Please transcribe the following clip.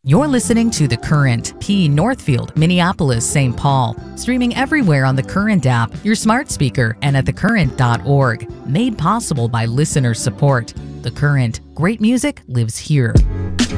You're listening to The Current, P. Northfield, Minneapolis, St. Paul. Streaming everywhere on the Current app, your smart speaker, and at thecurrent.org. Made possible by listener support. The Current. Great music lives here.